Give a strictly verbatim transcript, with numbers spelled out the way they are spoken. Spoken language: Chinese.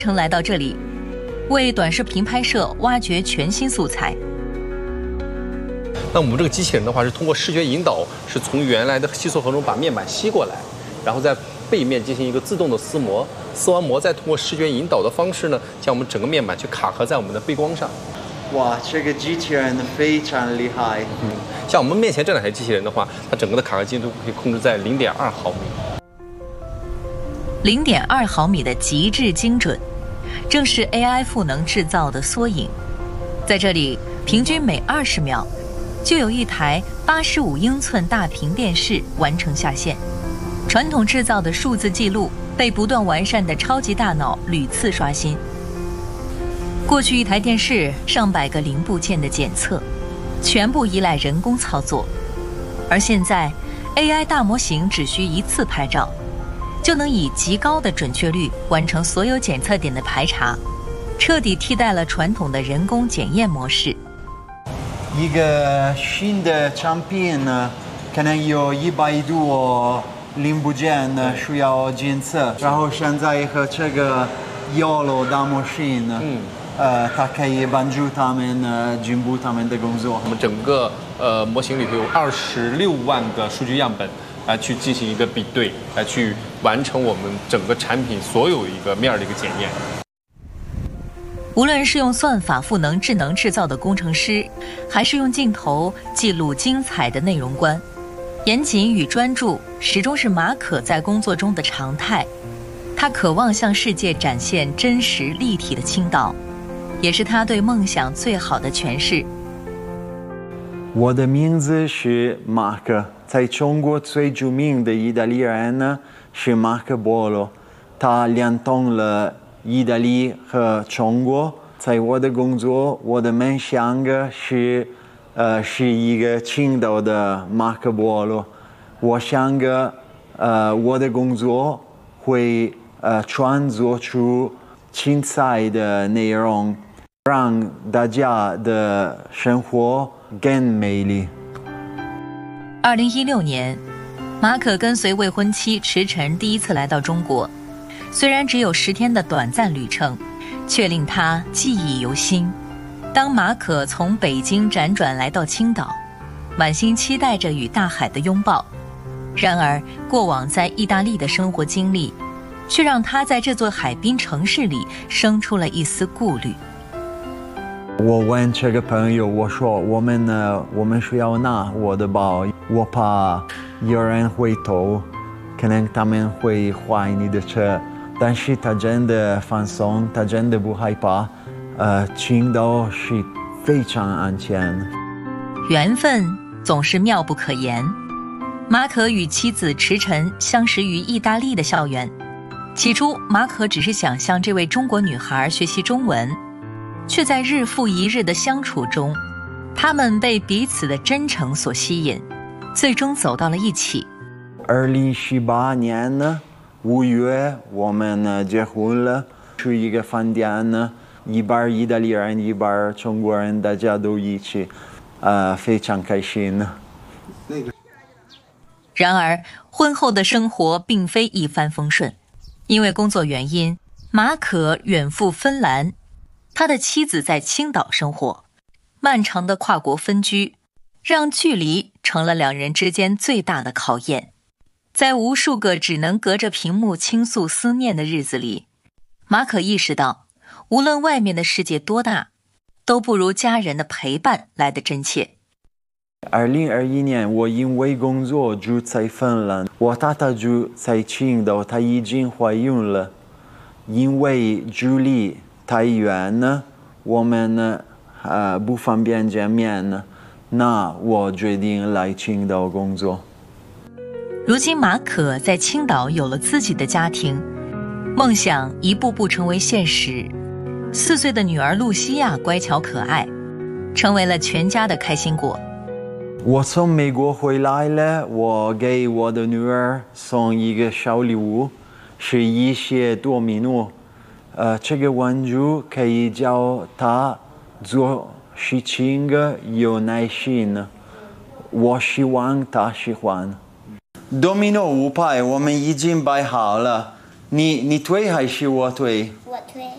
程来到这里，为短视频拍摄挖掘全新素材。 那我们这个机器人的话，是通过视觉引导，是从原来的吸塑盒中把面板吸过来，然后在背面进行一个自动的撕磨，撕完膜再通过视觉引导的方式呢，将我们整个面板去卡合在我们的背光上。 哇，这个机器人非常厉害。 嗯，像我们面前这两台机器人的话，它整个的卡合精度可以控制在零点二毫米。 零点二毫米的极致精准，正是 A I 赋能制造的缩影。在这里，平均每二十秒，就有一台八十五英寸大屏电视完成下线。传统制造的数字记录被不断完善的超级大脑屡次刷新。过去一台电视上百个零部件的检测，全部依赖人工操作，而现在 A I 大模型只需一次拍照，就能以极高的准确率完成所有检测点的排查，彻底替代了传统的人工检验模式。 一个新的产品可能有一百多零部件需要检测，然后现在和这个有了大模型，嗯，呃，它可以帮助他们呃进步他们的工作。 我们整个呃模型里头有二十六万个数据样本，来去进行一个比对，来去完成我们整个产品所有一个面的一个检验。 无论是用算法赋能智能制造的工程师，还是用镜头记录精彩的内容观，严谨与专注始终是马可在工作中的常态。他渴望向世界展现真实立体的青岛，也是他对梦想最好的诠释。 我的名字是马可，在中国最著名的意大利人是马可波罗，他连通了意大利和中国。在我的工作，我的梦想是呃是一个青岛的马可波罗。我想呃我的工作会呃创作出精彩的内容，让大家的生活更美丽。 二零一六年，马可跟随未婚妻池晨第一次来到中国，虽然只有十天的短暂旅程，却令他记忆犹新。当马可从北京辗转来到青岛，满心期待着与大海的拥抱，然而过往在意大利的生活经历，却让他在这座海滨城市里生出了一丝顾虑。 我问这个朋友，我说我们呢，我们需要拿我的包，我怕有人会偷，可能他们会坏你的车。但是他真的放松，他真的不害怕。呃，青岛是非常安全。 缘分总是妙不可言。马可与妻子池晨相识于意大利的校园。起初，马可只是想向这位中国女孩学习中文，却在日复一日的相处中，他们被彼此的真诚所吸引，最终走到了一起。 二零一八年呢？五月我们结婚了，去一个饭店，一半意大利人，一半中国人，大家都一起，呃，非常开心。 然而，婚后的生活并非一帆风顺，因为工作原因，马可远赴芬兰，他的妻子在青岛生活，漫长的跨国分居，让距离成了两人之间最大的考验。在无数个只能隔着屏幕倾诉思念的日子里，马可意识到，无论外面的世界多大，都不如家人的陪伴来得真切。 二零二一年，我因为工作住在芬兰，我太太住在青岛，她已经怀孕了。因为距离太远呢，我们呢呃不方便见面，那我决定来青岛工作。 如今马可在青岛有了自己的家庭，梦想一步步成为现实。四岁的女儿露西亚乖巧可爱，成为了全家的开心果。 我从美国回来了，我给我的女儿送一个小礼物，是一些多米诺。呃，这个玩具可以教她做事情有耐心，我希望她喜欢。多米诺五排我们已经摆好了，你你推还是我推？